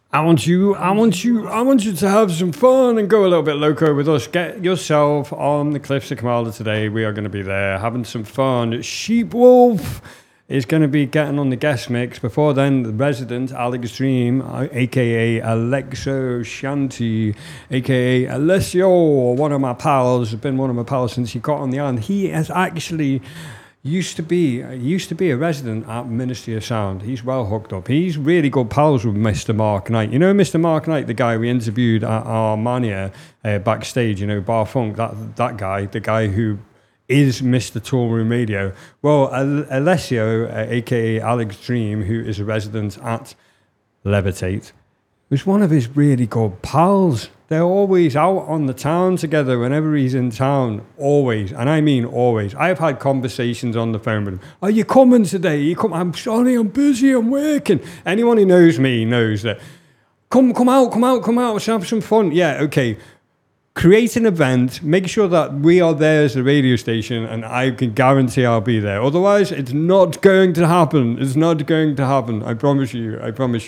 I want you to have some fun and go a little bit loco with us. Get yourself on the cliffs of Kamala today. We are going to be there having some fun. Sheepwolf is going to be getting on the guest mix. Before then, the resident Alex Dream, aka Alexo Shanti, aka Alessio, one of my pals, has been one of my pals since he got on the island. He has actually used to be a resident at Ministry of Sound. He's well hooked up. He's really good pals with Mr. Mark Knight. You know Mr. Mark Knight, the guy we interviewed at Armania backstage, you know, Bar Funk, that guy, the guy who is Mr. Toolroom Radio. Well, Alessio, aka Alex Dream, who is a resident at Levitate, was one of his really good pals. They're always out on the town together whenever he's in town. Always. And I mean always. I've had conversations on the phone with him. Are you coming today? I'm sorry, I'm busy, I'm working. Anyone who knows me knows that. Come out, let's have some fun. Yeah, okay. Create an event, make sure that we are there as a radio station, and I can guarantee I'll be there. Otherwise, it's not going to happen. It's not going to happen. I promise you.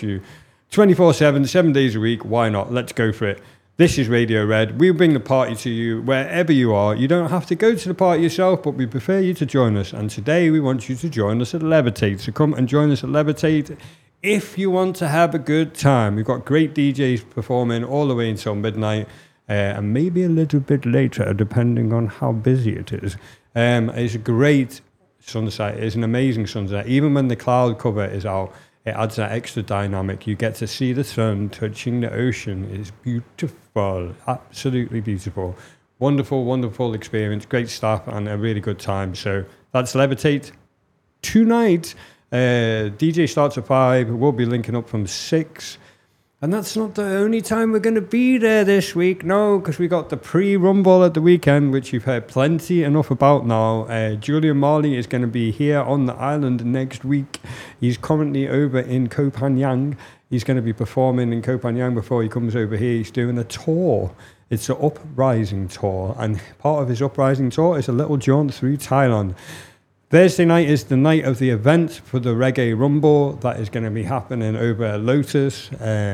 24/7, 7 days a week. Why not? Let's go for it. This is Radio Red. We bring the party to you wherever you are. You don't have to go to the party yourself, but we prefer you to join us. And today we want you to join us at Levitate. So come and join us at Levitate if you want to have a good time. We've got great DJs performing all the way until midnight. And maybe a little bit later, depending on how busy it is. It's a great sunset. It's an amazing sunset. Even when the cloud cover is out, it adds that extra dynamic. You get to see the sun touching the ocean. It's beautiful, absolutely beautiful. Wonderful, wonderful experience. Great staff and a really good time. So that's Levitate tonight. DJ starts at 5. We'll be linking up from 6. And that's not the only time we're going to be there this week, no, because we got the pre-Rumble at the weekend, which you've heard plenty enough about now. Julian Marley is going to be here on the island next week. He's currently over in Koh Phangan. He's going to be performing in Koh Phangan before he comes over here. He's doing a tour. It's an Uprising tour, and part of his Uprising tour is a little jaunt through Thailand. Thursday night is the night of the event for the Reggae Rumble that is going to be happening over at Lotus.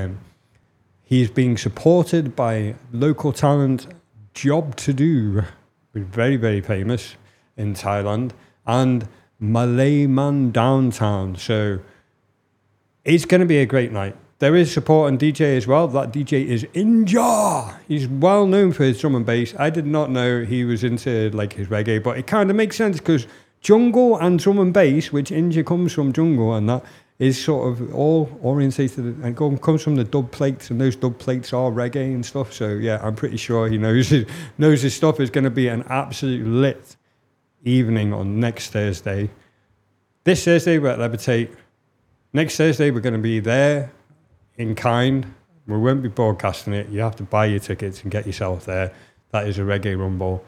He's being supported by local talent Job To Do, who's very, very famous in Thailand, and Malay Man Downtown. So it's going to be a great night. There is support on DJ as well. That DJ is Inja. He's well known for his drum and bass. I did not know he was into like his reggae, but it kind of makes sense because jungle and drum and bass, which Inja comes from jungle, and that is sort of all orientated and comes from the dub plates, and those dub plates are reggae and stuff. So yeah, I'm pretty sure he knows his stuff. Is going to be an absolute lit evening on next Thursday. This Thursday we're at Levitate. Next Thursday we're going to be there in kind. We won't be broadcasting it. You have to buy your tickets and get yourself there. That is a Reggae Rumble.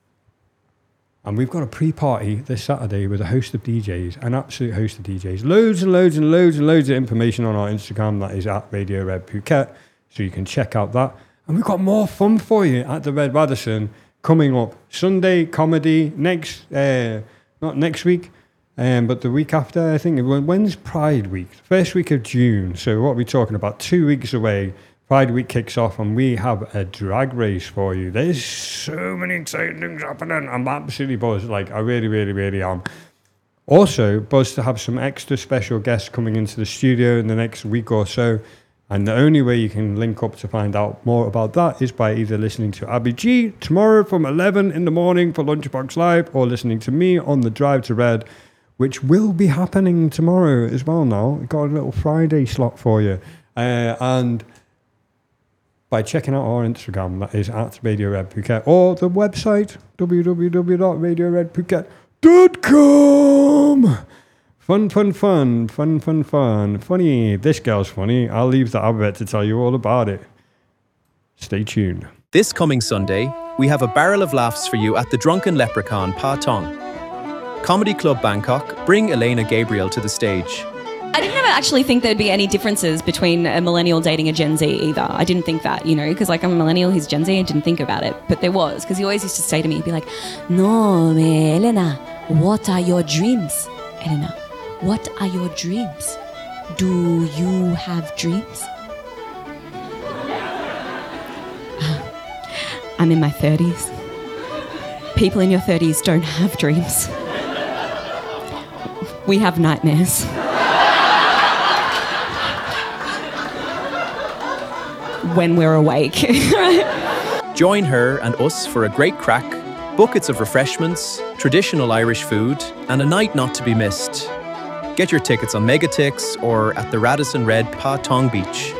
And we've got a pre-party this Saturday with a host of DJs, an absolute host of DJs. Loads and loads and loads and loads of information on our Instagram. That is at Radio Red Phuket. So you can check out that. And we've got more fun for you at the Red Radisson coming up. Sunday comedy not next week, but the week after, I think. When's Pride Week? First week of June. So what are we talking about? 2 weeks away. Pride Week kicks off and we have a drag race for you. There's so many exciting things happening. I'm absolutely buzzed. Like, I really, really, really am. Also, buzzed to have some extra special guests coming into the studio in the next week or so. And the only way you can link up to find out more about that is by either listening to Abby G tomorrow from 11 in the morning for Lunchbox Live, or listening to me on the Drive to Red, which will be happening tomorrow as well now. We've got a little Friday slot for you. And by checking out our Instagram, that is at Radio Red Phuket, or the website, www.radioredphuket.com. Fun. Funny. This girl's funny. I'll leave the alphabet to tell you all about it. Stay tuned. This coming Sunday, we have a barrel of laughs for you at the Drunken Leprechaun Pa Tong. Comedy Club Bangkok, bring Elena Gabriel to the stage. I didn't ever actually think there'd be any differences between a millennial dating a Gen Z either. I didn't think that, because like I'm a millennial, he's Gen Z, I didn't think about it. But there was, because he always used to say to me, he'd be like, no, Elena, what are your dreams? Elena, what are your dreams? Do you have dreams? I'm in my 30s. People in your 30s don't have dreams. We have nightmares. When we're awake. Join her and us for a great crack, buckets of refreshments, traditional Irish food, and a night not to be missed. Get your tickets on Megatix or at the Radisson Red Pa Tong Beach.